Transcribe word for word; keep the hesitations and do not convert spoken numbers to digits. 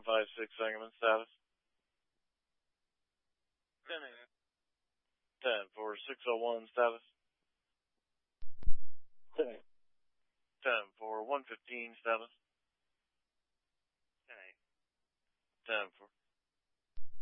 five six Sangamon status. ten eight. ten four six oh one status. ten eight. ten four one fifteen status. ten eight. ten four